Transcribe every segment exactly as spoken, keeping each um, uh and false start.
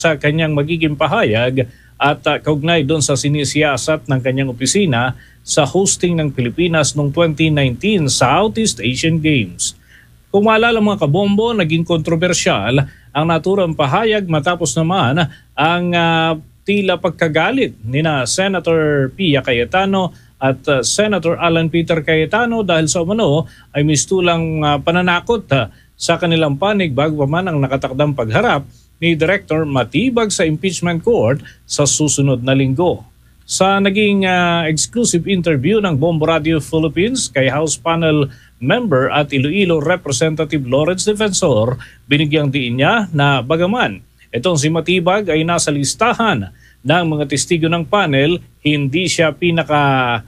sa kanyang magiging pahayag at uh, kaugnay doon sa sinisiyasat ng kanyang opisina sa hosting ng Pilipinas noong twenty nineteen Southeast Asian Games. Kung maalala mga kabombo, naging kontrobersyal ang naturang pahayag matapos naman ang uh, tila pagkagalit ni na Senator Pia Cayetano at uh, Senator Alan Peter Cayetano dahil sa umano ay mistulang uh, pananakot uh, sa kanilang panig bago pa man ang nakatakdang pagharap ni Director Matibag sa impeachment court sa susunod na linggo. Sa naging uh, exclusive interview ng Bombo Radio Philippines kay House Panel Member at Iloilo Representative Lawrence Defensor, binigyang diin niya na bagaman itong si Matibag ay nasa listahan ng mga testigo ng panel, hindi siya pinaka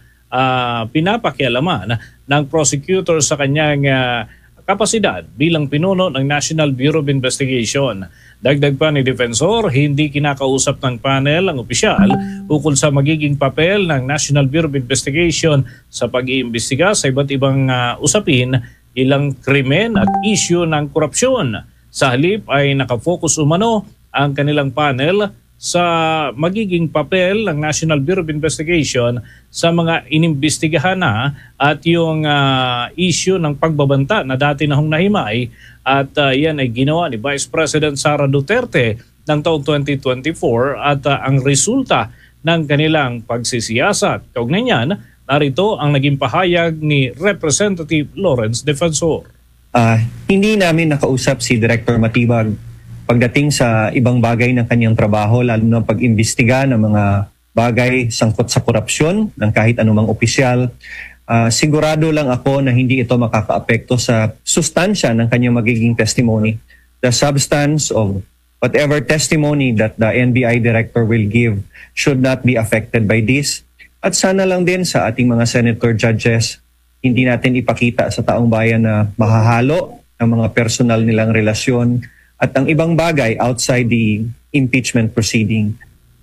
uh, pinapakialaman ng prosecutor sa kanyang uh, kapasidad bilang pinuno ng National Bureau of Investigation. Dagdag pa ni Defensor, hindi kinakausap ng panel ang opisyal ukol sa magiging papel ng National Bureau of Investigation sa pag-iimbestiga sa iba't ibang uh, usapin, ilang krimen at isyu ng korupsyon. Sa halip ay nakafocus umano ang kanilang panel sa magiging papel ng National Bureau of Investigation sa mga inimbestigahan na at yung uh, issue ng pagbabanta na dati na hong nahimay at uh, yan ay ginawa ni Vice President Sara Duterte ng taong twenty twenty-four at uh, ang resulta ng kanilang pagsisiyasat. Kaugnay niyan, narito ang naging pahayag ni Representative Lawrence Defensor. Uh, hindi namin nakausap si Director Matibag pagdating sa ibang bagay ng kanyang trabaho, lalo na pag-imbestiga ng mga bagay sangkot sa korupsyon ng kahit anumang opisyal. Uh, sigurado lang ako na hindi ito makakaapekto sa sustansya ng kanyang magiging testimony. The substance of whatever testimony that the N B I director will give should not be affected by this. At sana lang din sa ating mga senator judges, hindi natin ipakita sa taong bayan na mahahalo ang mga personal nilang relasyon at ang ibang bagay outside the impeachment proceeding.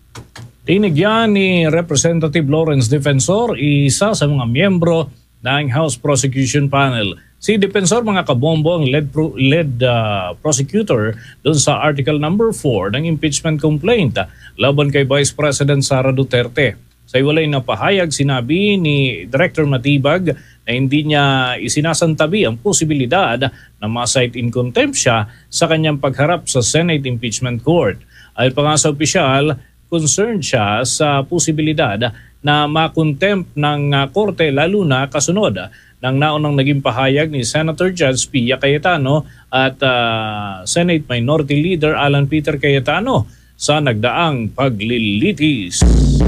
Tinigyan ni Representative Lawrence Defensor, isa sa mga miyembro ng House Prosecution Panel. Si Defensor, mga kabombo, ang lead, pro, lead uh, prosecutor doon sa article number four ng impeachment complaint laban kay Vice President Sara Duterte. Sa iwalay na pahayag, sinabi ni Director Matibag na hindi niya isinasantabi ang posibilidad na ma-cite in contempt siya sa kanyang pagharap sa Senate Impeachment Court. Ayon pa nga sa opisyal, concerned siya sa posibilidad na ma-contempt ng uh, korte lalo na kasunod ng naunang naging pahayag ni Senator Judge Pia Cayetano at uh, Senate Minority Leader Alan Peter Cayetano sa nagdaang paglilitis.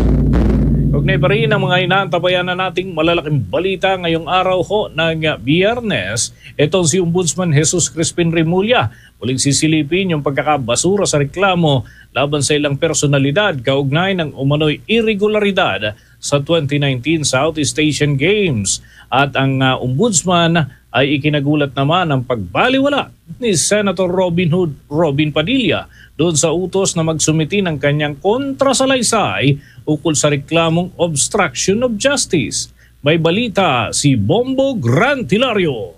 Huwag pa rin ang mga inaantabayan na nating malalaking balita ngayong araw ho ng Biyernes. Itong si Ombudsman Jesus Crispin Remulla. Muling sisilipin yung pagkakabasura sa reklamo laban sa ilang personalidad kaugnay ng umano'y irregularidad sa twenty nineteen Southeast Asian Games. At ang uh, Ombudsman ay ikinagulat naman ang pagbaliwala ni Senator Robin Hood Robin Padilla doon sa utos na magsumiti ng kanyang kontrasalaysay ukol sa reklamong obstruction of justice. May balita si Bombo Grantilario.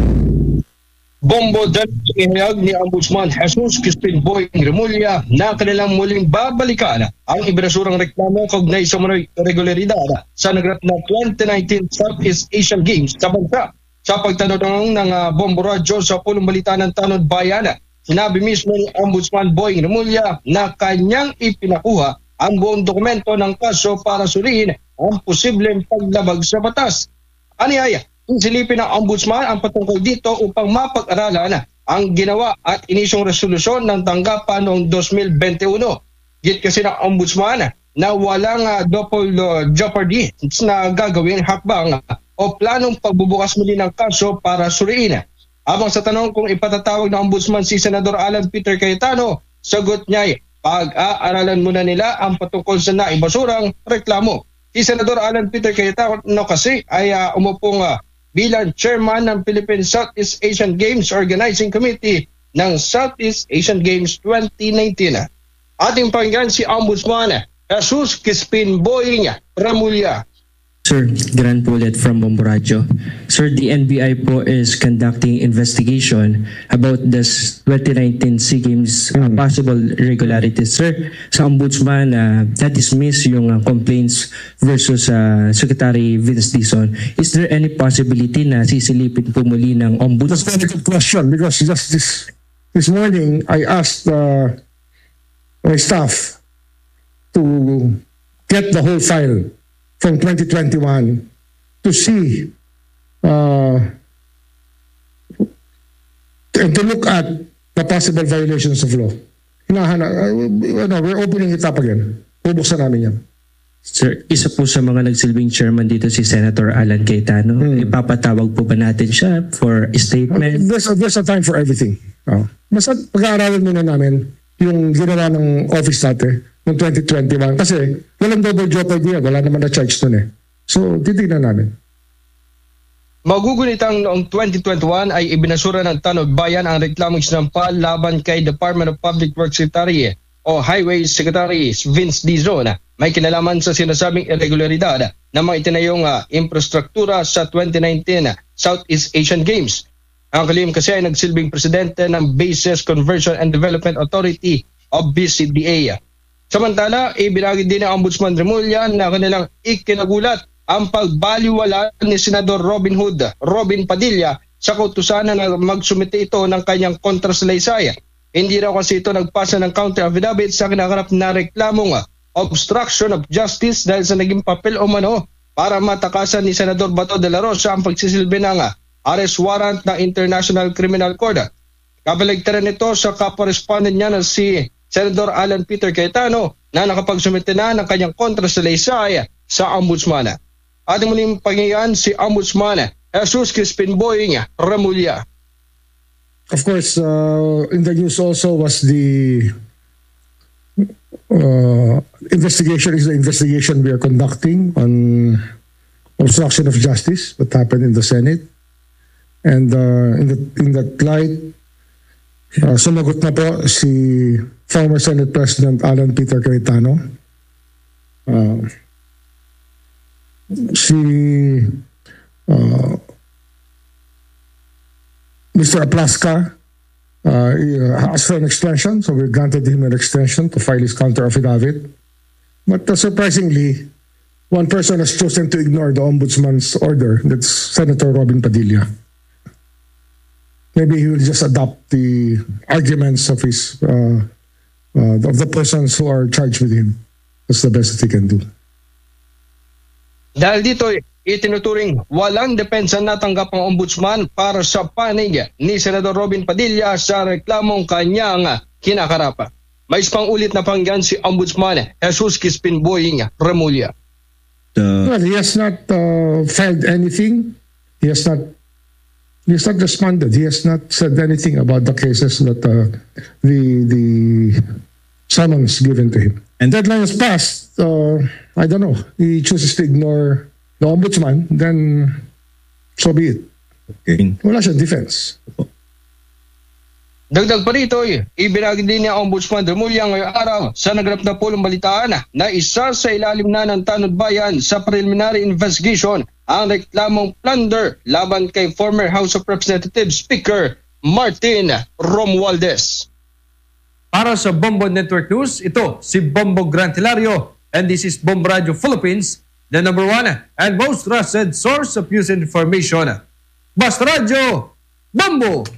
Bombo dahil inihayag ni Ombudsman Jesus Crispin Boying Remulla na kanilang muling babalikan ang ibinasurang reklamo kaugnay sa mga irregularidad sa nagrap na twenty nineteen Southeast Asian Games sa bansa. Sa pagtanong ng uh, Bombo Radio sa pulong balita ng Tanod Bayan, sinabi mismo ni Ombudsman Boying Remulla na kanyang ipinakuha ang buong dokumento ng kaso para suriin ang posibleng paglabag sa batas. Aniyaya, isilipin ng Ombudsman ang patungkol dito upang mapag-aralan ang ginawa at inisyong resolusyon ng tanggapan noong twenty twenty-one. Git kasi ng Ombudsman na walang uh, double uh, jeopardy na gagawin hakbang uh, o planong pagbubukas muli ng kaso para suriin. Abang sa tanong kung ipatatawag ng Ombudsman si Senador Alan Peter Cayetano, sagot niya ay pag-aaralan muna nila ang patungkol sa naibasurang reklamo. Si Senador Alan Peter Cayetano kasi ay uh, umupong uh, bilang chairman ng Philippine Southeast Asian Games Organizing Committee ng Southeast Asian Games twenty nineteen. Ating pakinggan si Ombudsman Jesus Crispin Boying Remulla. Sir, Gran Pulet from Bombo Radio. Sir, the N B I po is conducting investigation about the twenty nineteen SEA Games uh, possible irregularities. Sir, sa Ombudsman, uh, na-dismiss yung uh, complaints versus uh, Secretary Vince Dizon. Is there any possibility na sisilipin po muli ng Ombudsman? That's a very good question because just this, this morning, I asked uh, my staff to get the whole file from twenty twenty-one to see uh, and to look at the possible violations of law. Hinahana, uh, ano, we're opening it up again. Bubuksan namin yan. Sir, isa po sa mga nagsilbing chairman dito si Senator Alan Cayetano. Hmm. Ipapatawag po ba natin siya for statement? Uh, there's, a, there's a time for everything. Oh. Basta pag-aaralan muna namin yung ginawa ng office natin noong twenty twenty-one. Kasi walang double jeopardy yan. Wala naman na-charge nun eh. So, titignan namin. Magugunitang noong twenty twenty-one ay ibinasura ng Tanod Bayan ang reklamong sinampa laban kay Department of Public Works Secretary o Highways Secretary Vince Dizon. May kinalaman sa sinasabing irregularidad ng mga itinayong uh, infrastruktura sa twenty nineteen Southeast Asian Games. Ang kalihim kasi ay nagsilbing presidente ng Bases Conversion and Development Authority o B C D A. Samantala, ibinagi din ng Ombudsman Remulla na kanilang ikinagulat ang pagbaliwala ni Senador Robin Hood, Robin Padilla sa kautusan na magsumite ito ng kanyang kontrasalaysay. Hindi raw kasi ito nagpasa ng counter affidavit sa kinakarap na reklamong obstruction of justice dahil sa naging papel o mano para matakasan ni Senador Bato de la Rosa ang pagsisilbi ng arrest warrant ng International Criminal Court. Kabaligtaran nito sa ka-correspondent niya na si Senator Alan Peter Cayetano na nakapagsumite na ng kanyang kontrasalaysay sa Ombudsman. Ating muling pangyayan si Ombudsman Jesus Crispin Boying Remulla. Of course, uh, in the news also was the uh, investigation is the investigation we are conducting on obstruction of justice, what happened in the Senate. And uh, in, the, in that light, uh, sumagot na po si former Senate President Alan Peter Cayetano. Uh, si uh, Mister Aplaska uh, asked for an extension, so we granted him an extension to file his counter affidavit. But uh, surprisingly, one person has chosen to ignore the Ombudsman's order. That's Senator Robin Padilla. Maybe he will just adopt the arguments of his uh, uh, of the persons who are charged with him. That's the best that he can do. Dahil dito, itinuturing walang depensa natanggap ang Ombudsman para sa panig ni Senador Robin Padilla sa reklamong kanyang kinakarapa. May isang ulit na panggan si Ombudsman Jesus Crispin Boying Remulla. Uh, well, he has not uh, filed anything. He has not He has not responded. He has not said anything about the cases that uh, the the summons given to him. And deadline has passed. Uh, I don't know. He chooses to ignore the Ombudsman, then so be it. Okay. Wala siyang defense. Dagdag pa rito, ibinagi din ni Ombudsman Remulla ngayong araw sa naganap na pulong balitaan na isa sa ilalim na ng Tanod Bayan sa preliminary investigation ang reklamong plunder laban kay former House of Representatives Speaker Martin Romualdez. Para sa Bombo Network News, ito si Bombo Grant Hilario, and this is Bombo Radio Philippines, the number one and most trusted source of news and information. Basta Radio, Bombo!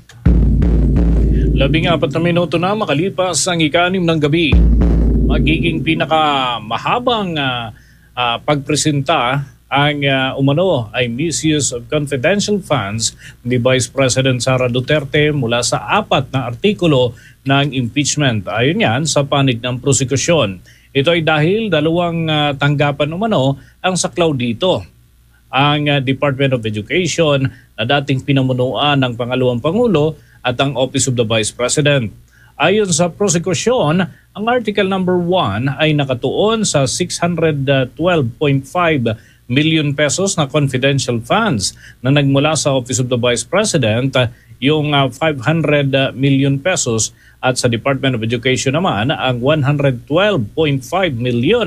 Labing apat na minuto na makalipas ang ikanim ng gabi. Magiging pinakamahabang uh, uh, pagpresenta ang uh, umano ay misuse of confidential funds ni Vice President Sara Duterte mula sa apat na artikulo ng impeachment. Ayon yan sa panig ng prosekusyon. Ito ay dahil dalawang uh, tanggapan umano ang saklaw dito. Ang uh, Department of Education na dating pinamunuan ng pangalawang Pangulo at ang Office of the Vice President. Ayon sa prosekusyon, ang Article number one ay nakatuon sa six hundred twelve point five million pesos na confidential funds na nagmula sa Office of the Vice President, yung uh, five hundred million pesos at sa Department of Education naman ang one hundred twelve point five million.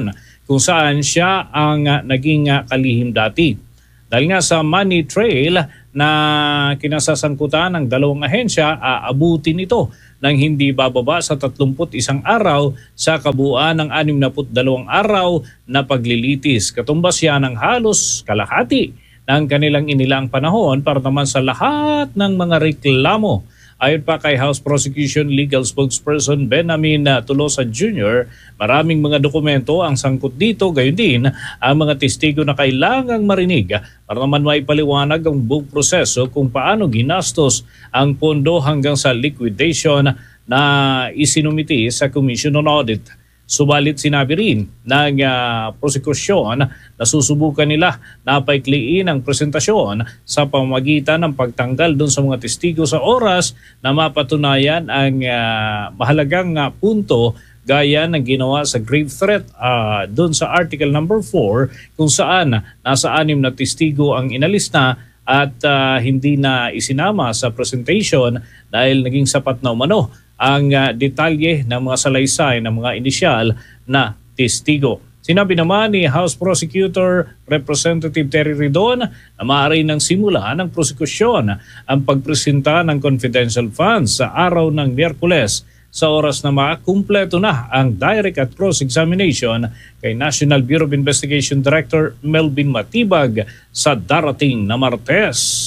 kung saan siya ang uh, naging uh, kalihim dati. Dahil nga sa money trail na kinasasangkutan ng dalawang ahensya, aabutin ito ng hindi bababa sa tatlumput isang araw sa kabuuan ng anim na dalawang araw na paglilitis. Katumbas yan ng halos kalahati ng kanilang inilang panahon para naman sa lahat ng mga reklamo. Ayon pa kay House Prosecution Legal Spokesperson Benamin Tolosa Junior, maraming mga dokumento ang sangkot dito, gayon din ang mga testigo na kailangang marinig para naman maipaliwanag ang buong proseso kung paano ginastos ang pondo hanggang sa liquidation na isinumiti sa Commission on Audit. Subalit sinabi rin ng uh, prosekusyon na susubukan nila na paikliin ang presentasyon sa pamamagitan ng pagtanggal doon sa mga testigo sa oras na mapatunayan ang uh, mahalagang uh, punto gaya ng ginawa sa grave threat uh, doon sa article number four kung saan nasa anim na testigo ang inalis na at uh, hindi na isinama sa presentation dahil naging sapat na umano ang uh, detalye ng mga salaysay ng mga inisyal na testigo. Sinabi naman ni House Prosecutor Representative Terry Ridon na maaari ng simula ng prosekusyon ang pagpresenta ng confidential funds sa araw ng Miyerkules sa oras na makumpleto na ang direct at cross-examination kay National Bureau of Investigation Director Melvin Matibag sa darating na Martes.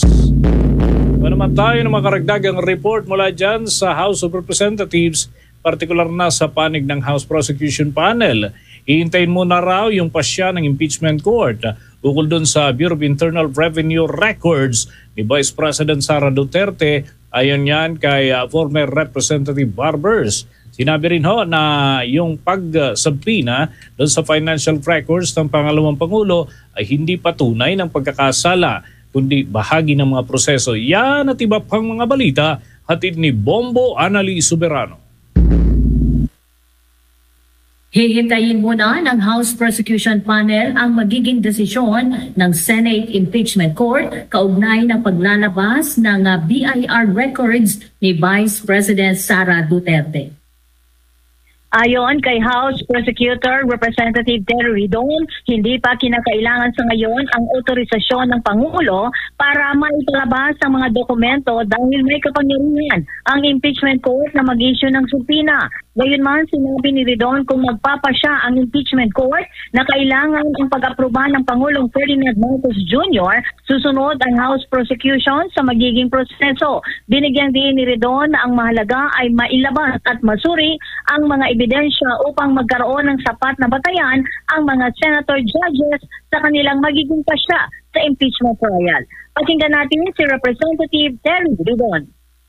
Ano naman tayo ng mga karagdagang report mula dyan sa House of Representatives, partikular na sa panig ng House Prosecution Panel. Iintayin muna raw yung pasya ng impeachment court ukol dun sa Bureau of Internal Revenue Records ni Vice President Sara Duterte. Ayon yan kay uh, former Representative Barbers. Sinabi rin ho na yung pag-subpoena dun sa financial records ng pangalawang Pangulo ay hindi patunay ng pagkakasala, kundi bahagi ng mga proseso. Yan at iba pang mga balita, hatid ni Bombo Anali Soberano. Hihintayin muna ng House Prosecution Panel ang magiging desisyon ng Senate Impeachment Court kaugnay ng paglalabas ng B I R records ni Vice President Sara Duterte. Ayon kay House Prosecutor Representative Terry Ridon, hindi pa kinakailangan sa ngayon ang otorisasyon ng Pangulo para maipalabas ang mga dokumento dahil may kapangyarihan ang impeachment court na mag-issue ng subpoena. Gayunman, sinabi ni Ridon kung magpapasya ang impeachment court na kailangan ang pag-aproba ng Pangulong Ferdinand Marcos Junior, susunod ang House Prosecution sa magiging proseso. Binigyang din ni Ridon na ang mahalaga ay mailabas at masuri ang mga ebidensya upang magkaroon ng sapat na batayan ang mga senator judges sa kanilang magiging pasya sa impeachment trial. Pakinggan natin si Representative Terry Ridon.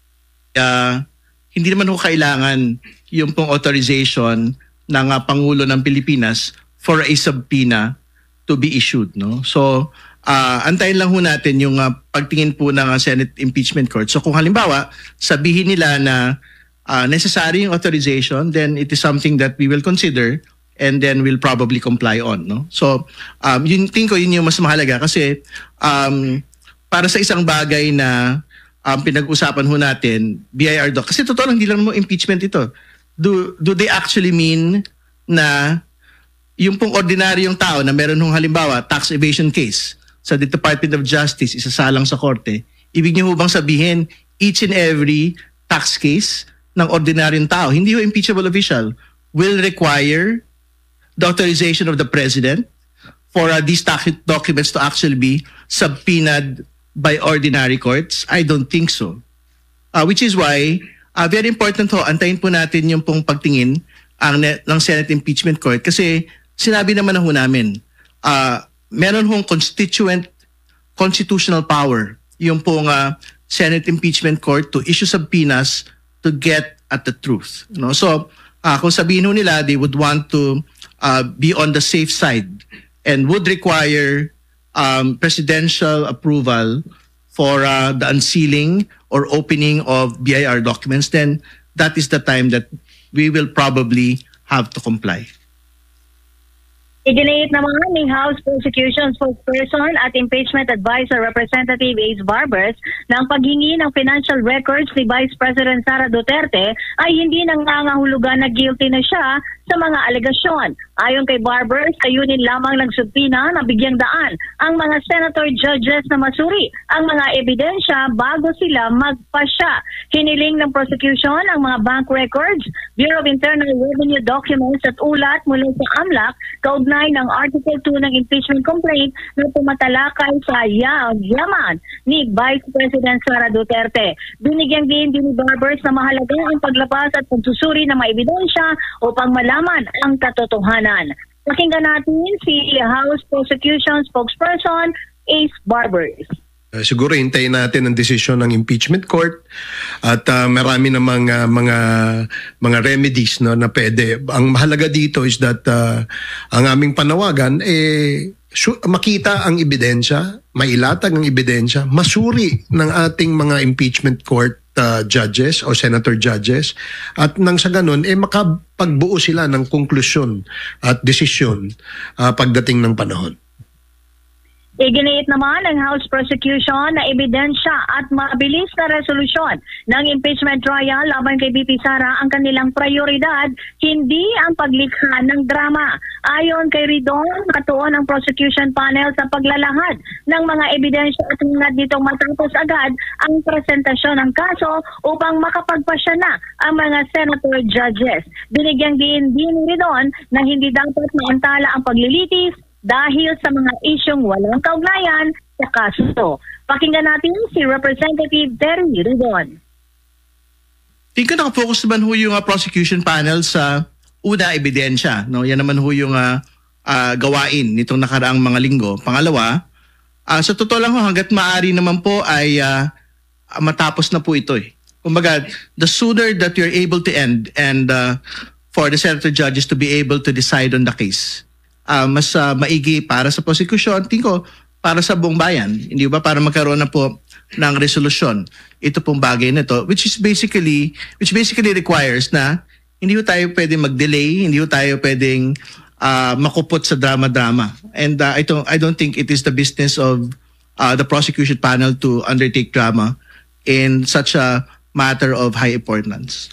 Uh, hindi naman ho kailangan yung pong authorization ng uh, Pangulo ng Pilipinas for a subpoena to be issued. No? So, uh, antayin lang ho natin yung uh, pagtingin po ng uh, Senate Impeachment Court. So kung halimbawa, sabihin nila na uh, necessary yung authorization, then it is something that we will consider and then we'll probably comply on. No? So, um, yun, tingin ko yun yung mas mahalaga kasi um, para sa isang bagay na um, pinag-usapan ho natin, B I R doc, kasi totoo lang, hindi lang mo impeachment ito. Do, do they actually mean na yung pong ordinaryong tao na meron hong halimbawa tax evasion case sa the Department of Justice, isasalang sa korte, ibig niyo bang sabihin each and every tax case ng ordinaryong tao, hindi yung impeachable official, will require the authorization of the President for uh, these documents to actually be subpoenaed by ordinary courts? I don't think so. Uh, which is why, uh, very important ho, antayin po natin yung pong pagtingin ang, ng Senate Impeachment Court kasi sinabi naman na ho namin, uh, meron hong constituent constitutional power yung pong uh, Senate Impeachment Court to issue subpoenas to get at the truth. No? So, uh, kung sabihin ho nila, they would want to uh, be on the safe side and would require um, presidential approval for uh, the unsealing or opening of B I R documents, then that is the time that we will probably have to comply. Iginiit naman ni House Prosecution Spokesperson at Impeachment Advisor Representative Ace Barbers na ang paghingi ng financial records ni Vice President Sara Duterte ay hindi nangangahulugan na guilty na siya sa mga alegasyon. Ayon kay Barbers, ayunin lamang nagsubpina na bigyang daan ang mga senator judges na masuri ang mga ebidensya bago sila magpasya. Hiniling ng prosecution ang mga bank records, Bureau of Internal Revenue documents at ulat mula sa A M L A C kaugnay ng Article two ng impeachment complaint na tumatalakay sa yaman ni Vice President Sara Duterte. Binigyan din ni Barbers na mahalaga ang paglabas at pagsusuri ng mga ebidensya upang malaman ang katotohanan. Pakinggan natin si House Prosecution Spokesperson Ace Barbers. Uh, siguro hintayin natin ang desisyon ng impeachment court at uh, marami na mga mga mga remedies no na pwede. Ang mahalaga dito is that uh, ang aming panawagan eh su- makita ang ebidensya, mailatag ang ebidensya, masuri ng ating mga impeachment court uh, judges o senator judges at nang sa ganun eh makapagbuo sila ng konklusyon at desisyon uh, pagdating ng panahon. Iginiit naman ng House Prosecution na ebidensya at mabilis na resolusyon ng impeachment trial laban kay B P Sara ang kanilang prioridad, hindi ang paglikha ng drama. Ayon kay Ridon, katuon ang prosecution panel sa paglalahad ng mga ebidensya at hangad nitong matapos agad ang presentasyon ng kaso upang makapagpasya na ang mga senator judges. Binigyang din din ni Ridon na hindi dapat maantala ang paglilitis dahil sa mga isyong walang kaugnayan sa kaso. Pakinggan natin si Representative Terry Ridon. Tingin ko nakafocus naman ho yung uh, prosecution panel sa una ebidensya. No? Yan naman ho yung uh, uh, gawain nitong nakaraang mga linggo. Pangalawa, uh, sa totoo lang ho, hanggat maaari naman po ay uh, matapos na po ito. Eh. Kumbaga, the sooner that you're able to end and uh, for the senator judges to be able to decide on the case, Uh, mas uh, maigi para sa prosecution, tingko para sa buong bayan, hindi ba, para magkaroon na po ng resolusyon ito pong bagay na ito, which is basically which basically requires na hindi ho tayo pwedeng mag-delay, hindi ho tayo pwedeng uh, makupot sa drama-drama. And uh, I don't I don't think it is the business of uh, the prosecution panel to undertake drama in such a matter of high importance.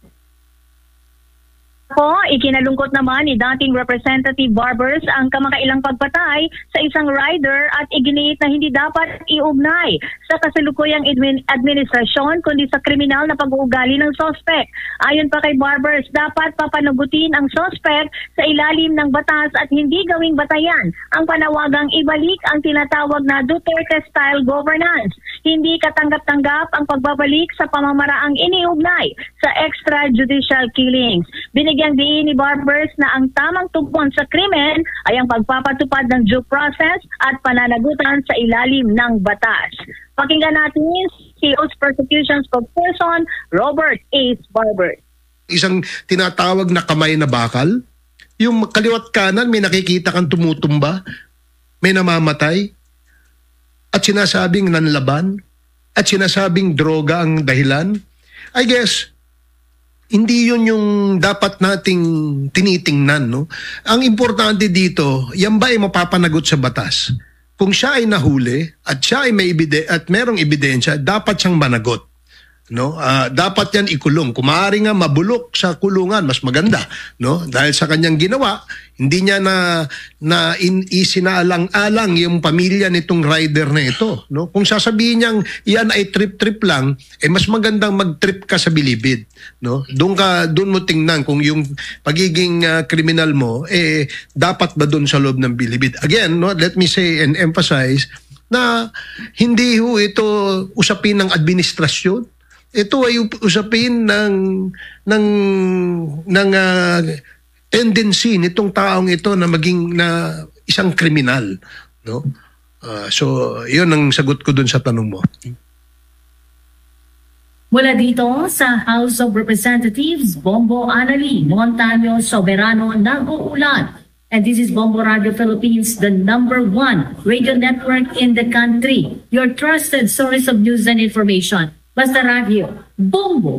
Po, ikinalungkot naman ni dating Representative Barbers ang kamakailang pagpatay sa isang rider at iginiit na hindi dapat iugnay sa kasalukuyang admin- administrasyon kundi sa kriminal na pag-uugali ng sospek. Ayon pa kay Barbers, dapat papanagutin ang sospek sa ilalim ng batas at hindi gawing batayan ang panawagang ibalik ang tinatawag na Duterte-style governance. Hindi katanggap-tanggap ang pagbabalik sa pamamaraang iniugnay sa extrajudicial killings. Binigyan ang diin ni Barbers na ang tamang tugon sa krimen ay ang pagpapatupad ng due process at pananagutan sa ilalim ng batas. Pakinggan natin si House Prosecution Spokesperson Robert Ace Barbers. Isang tinatawag na kamay na bakal, yung kaliwat kanan may nakikita kang tumutumba, may namamatay, at sinasabing nanlaban, at sinasabing droga ang dahilan. I guess hindi yun yung dapat nating tinitingnan. No? Ang importante dito, yan ba ay mapapanagot sa batas? Kung siya ay nahuli at siya ay may ebide- at merong ebidensya, dapat siyang managot. No? Uh, dapat yan ikulong. Kung maaari nga mabulok sa kulungan, mas maganda. No? Dahil sa kanyang ginawa, hindi niya na, na in, isinaalang-alang yung pamilya nitong rider na ito. No? Kung sasabihin niyang yan ay trip-trip lang, eh mas magandang mag-trip ka sa bilibid. No? Doon ka, doon mo tingnan kung yung pagiging uh, kriminal mo, eh dapat ba doon sa loob ng bilibid. Again, no, let me say and emphasize na hindi ho ito usapin ng administrasyon. Ito ay usapin ng ng ng uh, tendency nitong taong ito na maging na isang kriminal, no? Uh, so, 'yun ang sagot ko dun sa tanong mo. Mula dito sa House of Representatives, Bombo Anali Montaño Soberano nag-uulat. And this is Bombo Radio Philippines, the number one radio network in the country. Your trusted source of news and information. Basta Radio, Bombo!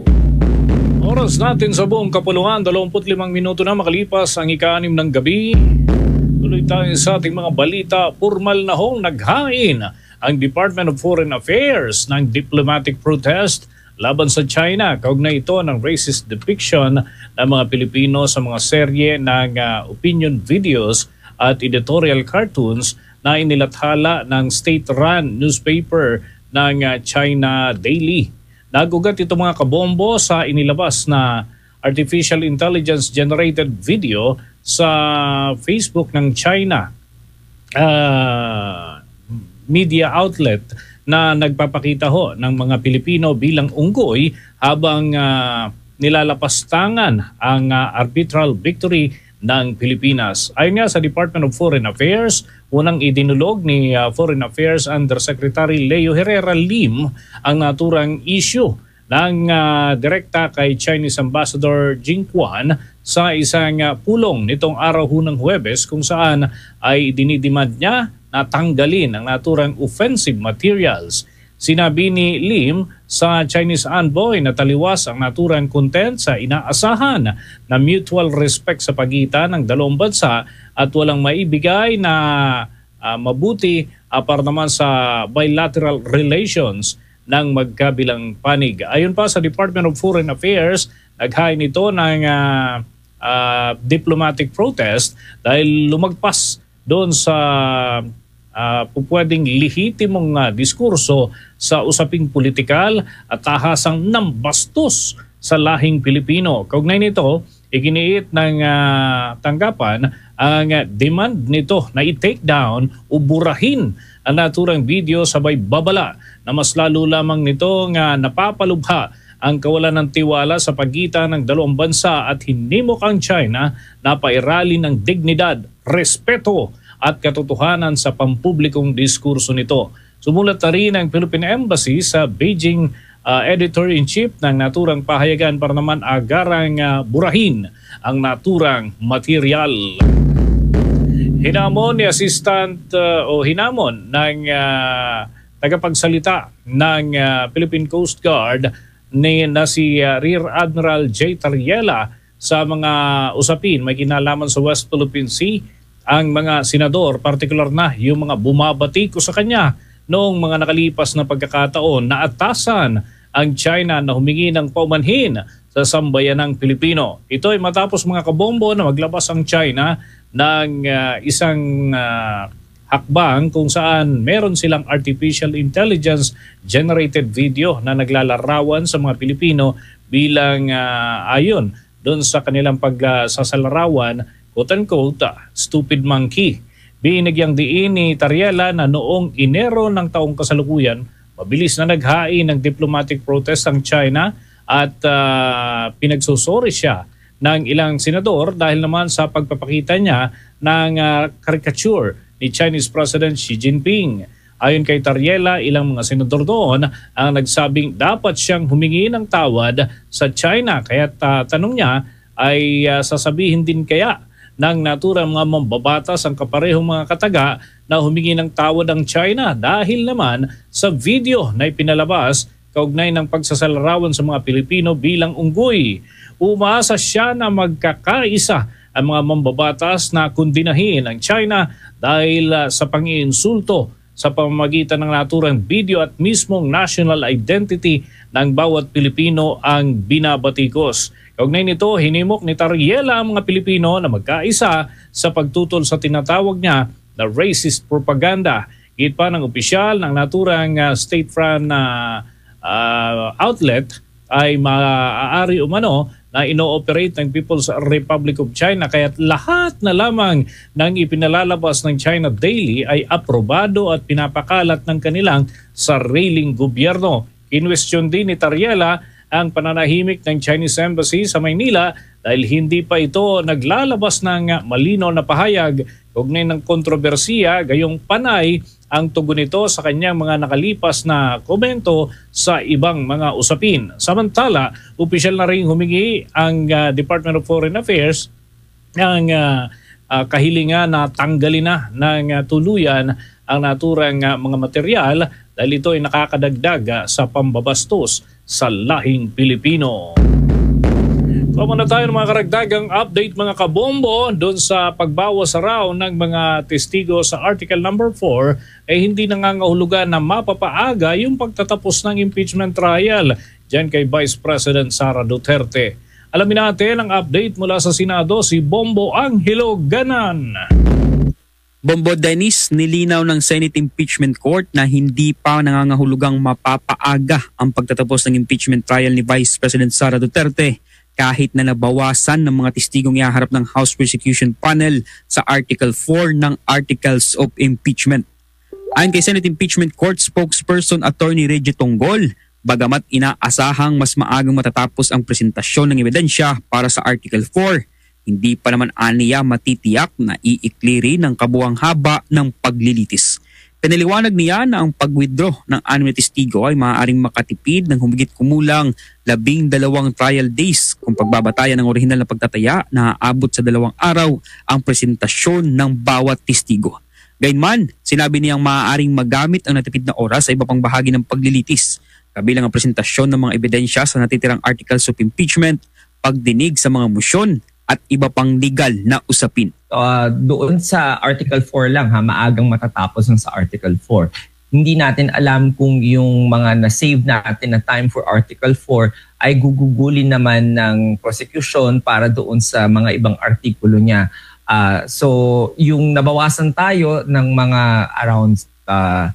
Oras natin sa buong kapuluan, dalawampu't limang minuto na makalipas ang ika-anim ng gabi. Tuloy tayo sa ating mga balita. Formal na hong naghain ang Department of Foreign Affairs ng diplomatic protest laban sa China. Kaugnay ito ng racist depiction ng mga Pilipino sa mga serye ng uh, opinion videos at editorial cartoons na inilathala ng state-run newspaper ng uh, China Daily. Nagugat ito mga kabombo sa inilabas na artificial intelligence generated video sa Facebook ng China uh, media outlet na nagpapakita ho ng mga Pilipino bilang unggoy habang uh, nilalapastangan ang uh, arbitral victory ng Pilipinas. Ayon nga sa Department of Foreign Affairs, unang idinulog ni uh, Foreign Affairs Undersecretary Leo Herrera Lim ang naturang issue ng uh, direkta kay Chinese Ambassador Jing Quan sa isang uh, pulong nitong araw ng Huwebes kung saan ay dinidemand niya na tanggalin ang naturang offensive materials. Sinabi ni Lim sa Chinese envoy na taliwas ang naturang content sa inaasahan na mutual respect sa pagitan ng dalawang bansa at walang maibigay na uh, mabuti uh, para naman sa bilateral relations ng magkabilang panig. Ayon pa sa Department of Foreign Affairs, naghain ito ng uh, uh, diplomatic protest dahil lumagpas doon sa uh, pupwedeng lehitimong uh, diskurso sa usaping politikal at tahasang nambastos sa lahing Pilipino. Kaugnay nito, iginiit ng uh, tanggapan ang uh, demand nito na i-take down o burahin ang naturang video sabay babala na mas lalo lamang nito nga napapalubha ang kawalan ng tiwala sa pagitan ng dalawang bansa at hinimok ang China na pairali ng dignidad, respeto at katotohanan sa pampublikong diskurso nito. Sumulat na rin ang Philippine Embassy sa Beijing uh, Editor-in-Chief ng naturang pahayagan para naman agarang uh, burahin ang naturang material. Hinamon ni Assistant uh, o hinamon ng uh, tagapagsalita ng uh, Philippine Coast Guard ni na si uh, Rear Admiral J. Tariela sa mga usapin may kinalaman sa West Philippine Sea ang mga senador, partikular na yung mga bumabati ko sa kanya noong mga nakalipas na pagkakataon na atasan ang China na humingi ng paumanhin sa sambayanang Pilipino. Ito ay matapos mga kabombo na maglabas ang China ng uh, isang uh, hakbang kung saan meron silang artificial intelligence generated video na naglalarawan sa mga Pilipino bilang uh, ayon doon sa kanilang pagsasalarawan, quote-unquote, stupid monkey. Binigyang diin ni Tariela na noong Enero ng taong kasalukuyan, mabilis na naghain ng diplomatic protest ang China at uh, pinagsusuri siya ng ilang senador dahil naman sa pagpapakita niya ng uh, caricature ni Chinese President Xi Jinping. Ayon kay Tariela, ilang mga senador doon ang nagsabing dapat siyang humingi ng tawad sa China. Kaya uh, tanong niya ay uh, sasabihin din kaya ng naturang mga mambabatas ang kaparehong mga kataga na humingi ng tawad ang China dahil naman sa video na ipinalabas kaugnay ng pagsasalarawan sa mga Pilipino bilang unggoy. Umaasa siya na magkakaisa ang mga mambabatas na kundinahin ang China dahil uh, sa pang-iinsulto sa pamamagitan ng naturang video at mismong national identity ng bawat Pilipino ang binabatikos. Kaugnay nito, hinimok ni Tariela ang mga Pilipino na magkaisa sa pagtutol sa tinatawag niya na racist propaganda. Higit pa ng opisyal ng naturang uh, state-run na uh, outlet ay maaari umano na ino-operate ng People's Republic of China kaya't lahat na lamang ng ipinalalabas ng China Daily ay aprobado at pinapakalat ng kanilang sariling gobyerno. Kinwestiyon din ni Tariela ang pananahimik ng Chinese Embassy sa Maynila dahil hindi pa ito naglalabas ng malinaw na pahayag kaugnay ng kontrobersiya, gayong panay ang tugon nito sa kanyang mga nakalipas na komento sa ibang mga usapin. Samantala, opisyal na rin humingi ang uh, Department of Foreign Affairs ng uh, uh, kahilingan na tanggalin na ng uh, tuluyan ang naturang uh, mga material dahil ito ay nakakadagdag uh, sa pambabastos sa lahing Pilipino. So muna tayo ng mga karagdagang update mga kabombo doon sa pagbawas raw ng mga testigo sa Article number four ay eh, hindi nangangahulugan na mapapaaga yung pagtatapos ng impeachment trial dyan kay Vice President Sara Duterte. Alamin natin ang update mula sa Senado si Bombo Angelo Ganan. Bombo Dennis, nilinaw ng Senate Impeachment Court na hindi pa nangangahulugang mapapaaga ang pagtatapos ng impeachment trial ni Vice President Sara Duterte kahit na nabawasan ng mga testigong ihaharap ng House Prosecution Panel sa Article four ng Articles of Impeachment. Ayon kay Senate Impeachment Court spokesperson Attorney Reggie Tonggol, bagamat inaasahang mas maagang matatapos ang presentasyon ng ebidensya para sa Article four, hindi pa naman aniya matitiyak na iikli rin ang kabuang haba ng paglilitis. Pinaliwanag niya na ang pag-withdraw ng anim na testigo ay maaaring makatipid ng humigit kumulang labing dalawang trial days kung pagbabatayan ng orihinal na pagtataya na aabot sa dalawang araw ang presentasyon ng bawat testigo. Gayunman, sinabi niyang maaaring magamit ang natipid na oras sa iba pang bahagi ng paglilitis, kabilang ang presentasyon ng mga ebidensya sa natitirang articles of impeachment, pagdinig sa mga musyon, at iba pang legal na usapin. Uh, doon sa Article four lang ha, maagang matatapos ng sa Article four. Hindi natin alam kung yung mga na-save natin na time for Article four ay gugugulin naman ng prosecution para doon sa mga ibang artikulo niya. Uh, so yung nabawasan tayo ng mga around uh,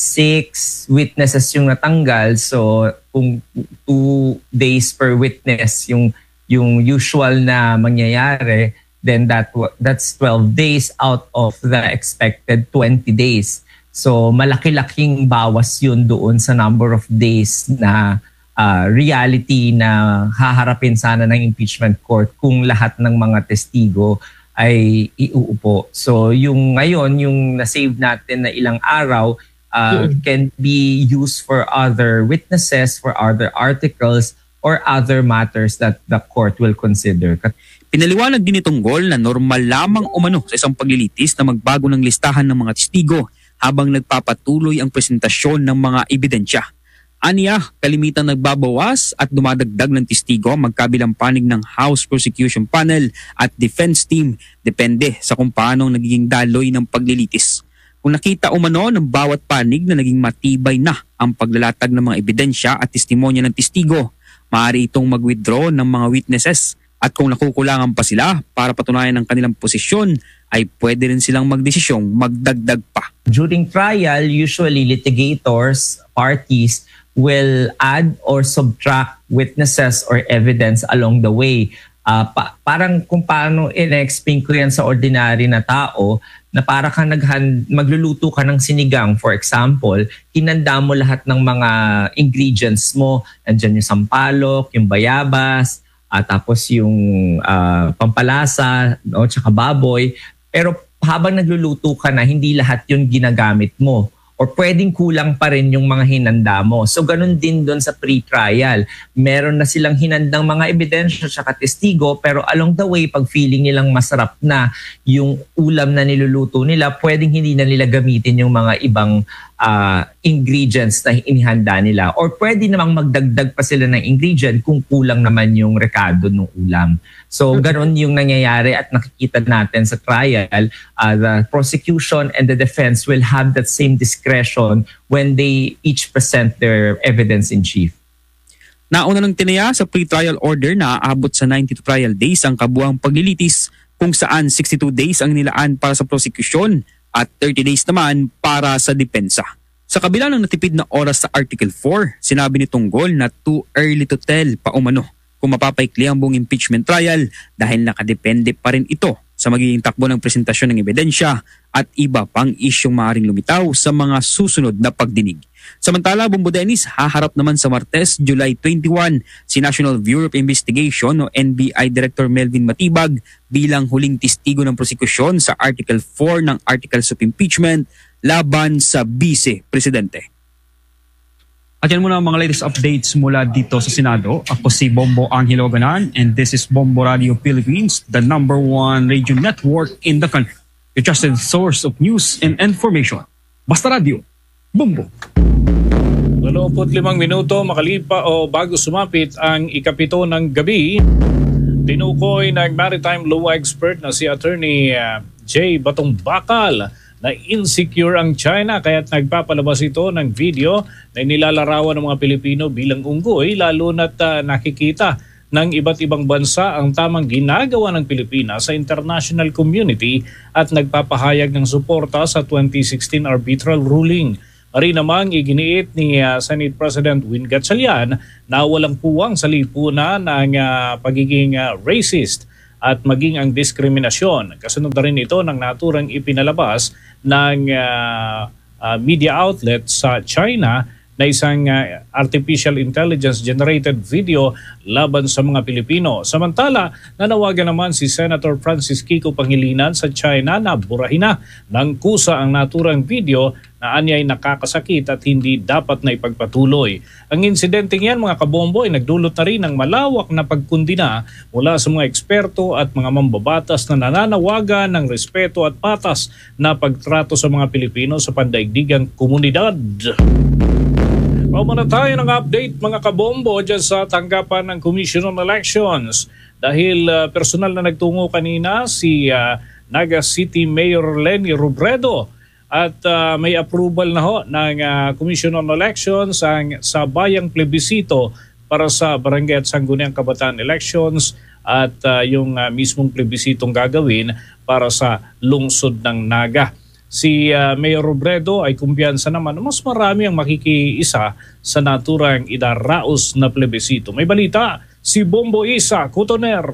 six witnesses yung natanggal. So kung two days per witness yung yung usual na mangyayari, then that that's twelve days out of the expected twenty days. So malaki-laking bawas yun doon sa number of days na uh, reality na haharapin sana ng impeachment court kung lahat ng mga testigo ay iuupo. So yung ngayon, yung na-save natin na ilang araw uh, yeah. can be used for other witnesses, for other articles, or other matters that the court will consider. Pinaliwanag din ni Tonggol na normal lamang umano sa isang paglilitis na magbago ng listahan ng mga testigo habang nagpapatuloy ang presentasyon ng mga ebidensya. Aniya, kalimitan nagbabawas at dumadagdag ng testigo magkabilang panig ng House Prosecution Panel at Defense Team, depende sa kung paano nagiging daloy ng paglilitis. Kung nakita umano ng bawat panig na naging matibay na ang paglalatag ng mga ebidensya at testimonya ng testigo, maaari itong mag-withdraw ng mga witnesses at kung nakukulangan pa sila para patunayan ang kanilang posisyon ay pwede rin silang magdesisyong magdagdag pa. During trial, usually litigators, parties will add or subtract witnesses or evidence along the way. Uh, pa- parang kung paano in-explain ko yan sa ordinary na tao na para kang naghan- magluluto ka ng sinigang, for example, hinanda mo lahat ng mga ingredients mo. Nandiyan yung sampalok, yung bayabas, at tapos yung uh, pampalasa, no, tsaka baboy. Pero habang nagluluto ka na, hindi lahat yun ginagamit mo. Or pwedeng kulang pa rin yung mga hinanda mo. So ganun din doon sa pre-trial. Meron na silang hinandang mga ebidensya at testigo, pero along the way, pag feeling nilang masarap na yung ulam na niluluto nila, pwedeng hindi na nila gamitin yung mga ibang uh, ingredients na inihanda nila. Or pwede namang magdagdag pa sila ng ingredient kung kulang naman yung rekado ng ulam. So ganun yung nangyayari at nakikita natin sa trial. Uh, the prosecution and the defense will have that same discretion when they each present their evidence in chief. Nauna nang tinaya sa pre-trial order na aabot sa ninety-two trial days ang kabuang paglilitis kung saan sixty-two days ang nilaan para sa prosecution at thirty days naman para sa depensa. Sa kabila ng natipid na oras sa Article four, sinabi ni Tonggol na too early to tell pa umano kung mapapaikli ang buong impeachment trial dahil nakadepende pa rin ito sa magiging takbo ng presentasyon ng ebidensya at iba pang isyong maaaring lumitaw sa mga susunod na pagdinig. Samantala, Bombo Dennis, haharap naman sa Martes, July twenty-first, si National Bureau of Investigation o N B I Director Melvin Matibag bilang huling testigo ng prosekusyon sa Article four ng Articles of Impeachment laban sa Vice Presidente. At yan muna ang mga latest updates mula dito sa Senado. Ako si Bombo Angelo Ganan and this is Bombo Radio Philippines, the number one radio network in the country. Your trusted source of news and information. Basta Radio, Bombo. dalawampu't limang minuto makalipa o bago sumapit ang ikapito ng gabi, Tinukoy ng maritime law expert na si Attorney uh, J. Batong Bakal na insecure ang China kaya't nagpapalabas ito ng video na nilalarawan ng mga Pilipino bilang unggoy lalo na't uh, nakikita ng iba't ibang bansa ang tamang ginagawa ng Pilipinas sa international community at nagpapahayag ng suporta sa twenty sixteen arbitral ruling. Ari namang iginiit ni uh, Senate President Win Gatchalian na walang puwang sa lipunan ng uh, pagiging uh, racist at maging ang diskriminasyon. Kasunod na rin ito ng naturang ipinalabas ng uh, uh, media outlet sa China na isang uh, artificial intelligence generated video laban sa mga Pilipino. Samantala, nanawagan naman si Senator Francis Kiko Pangilinan sa China na burahin na ng kusa ang naturang video na anyay nakakasakit at hindi dapat na ipagpatuloy. Ang insidenteng yan mga kabombo ay nagdulot na rin ng malawak na pagkundina mula sa mga eksperto at mga mambabatas na nananawagan ng respeto at patas na pagtrato sa mga Pilipino sa pandaigdigang komunidad. Pumuna tayo ng update mga kabombo dyan sa tanggapan ng Commission on Elections dahil uh, personal na nagtungo kanina si uh, Naga City Mayor Leni Robredo at uh, may approval na ho ng uh, Commission on Elections ang sa bayang plebisito para sa Barangay at Sangguniang Kabataan Elections at uh, yung uh, mismong plebisitong gagawin para sa lungsod ng Naga. Si uh, Mayor Robredo ay kumpiyansa naman mas marami ang makikiisa sa naturang idaraos na plebisito. May balita si Bombo Isa Cotoner.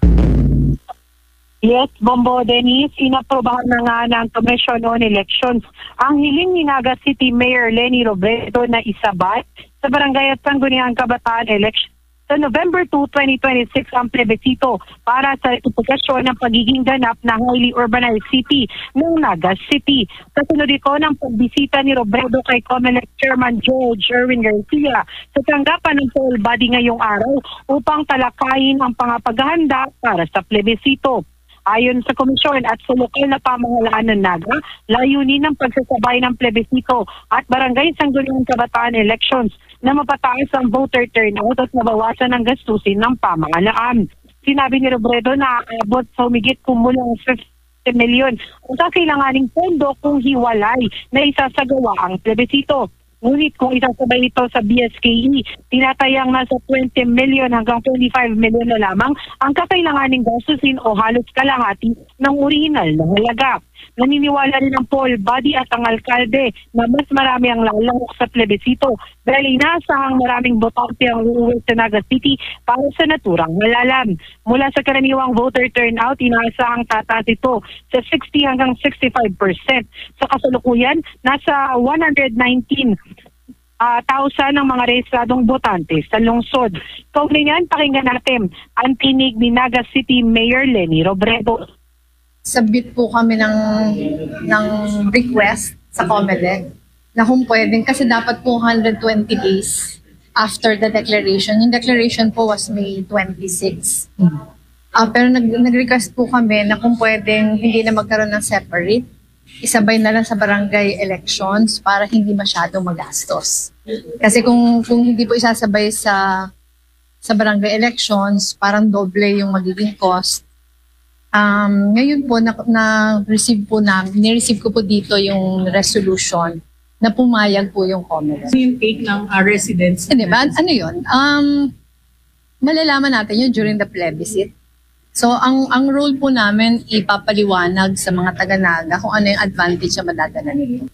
Yes, Bombo Dennis, inaprobahan na nga ng Commission on Elections ang hiling ni Naga City Mayor Leni Robredo na isabay sa Barangay at Sangguniang Kabataan Election sa November second, twenty twenty-six ang plebisito para sa ratifikasyon ng pagiging ganap na highly urbanized city ng Naga City. Kasunod ito ng pagbisita ni Robredo kay COMELEC Chairman George Erwin Garcia sa tanggapan ng poll body ngayong araw upang talakayin ang pangapaghahanda para sa plebisito. Ayon sa komisyon at sa lokal na pamahalaan ng Naga, layunin ng pagsasabay ng plebisito at Barangay Sangguniang Kabataan Elections na mapataas ang voter turnout at mabawasan ang gastusin ng pamahalaan. Sinabi ni Robredo na aabot sa humigit kumulang fifty milyon ang kakailanganing pondo kung hiwalay na isasagawa ang plebisito. Ngunit kung isasabay ito sa B S K E, tinatayang nasa twenty million hanggang twenty-five million na lamang ang kakailanganing gastusin o halos kalahati ng orihinal na halaga. Naniniwala rin ang poll body at ang alkalde na mas marami ang lalahok sa plebisito dahil inaasahang maraming botante ang uuwi sa Naga City para sa naturang halalan. Mula sa karaniwang voter turnout, inaasahang tataas ito sa sixty hanggang sixty-five percent. Sa kasalukuyan, nasa one hundred nineteen Uh, tausan ng mga rehistradong botante sa lungsod. Kaugnay niyan, pakinggan natin ang tinig ni Naga City Mayor Leni Robredo. Submit po kami ng, ng request sa COMELEC na kung pwedeng, kasi dapat po one hundred twenty days after the declaration. Yung declaration po was May twenty-sixth. Uh, pero nag, nag-request po kami na kung pwedeng hindi na magkaroon ng separate, isabay na lang sa barangay elections para hindi masyadong magastos. Kasi kung kung hindi po isasabay sa sa barangay elections, parang doble yung magiging cost. Um, ngayon po na, na receive po na, ni-receive ko po dito yung resolution na pumayag po yung COMELEC. Yung take ng uh, residents. Hindi ba? Ano yun? Um, malalaman natin yun during the plebiscite. So, ang ang role po namin, ipapaliwanag sa mga taga-Naga kung ano yung advantage na madadala nito.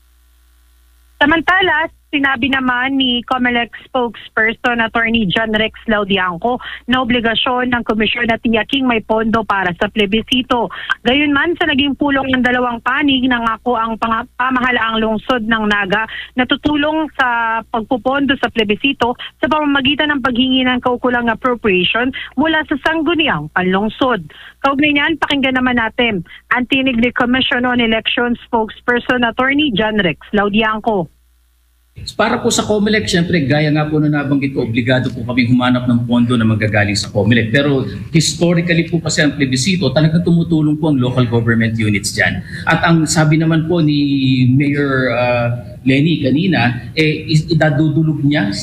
Samantala, sinabi naman ni COMELEC spokesperson Attorney John Rex Laudianco na obligasyon ng komisyon na tiyaking may pondo para sa plebisito. Gayunman, sa naging pulong ng dalawang panig, nangako ang pamahalaang lungsod ng Naga na tutulong sa pagpupondo sa plebisito sa pamamagitan ng paghingi ng kaukulang appropriation mula sa sangguniang panlungsod. Kaugnay niyan, pakinggan naman natin ang tinig ni Commission on Elections spokesperson Attorney John Rex Laudianco. Para po sa COMELEC, syempre gaya nga po na nabanggit ko, obligado po kaming humanap ng pondo na magagaling sa COMELEC. Pero historically po kasi ang plebisito, talagang tumutulong po ang local government units dyan. At ang sabi naman po ni Mayor uh, Leni kanina, eh, idadudulog niya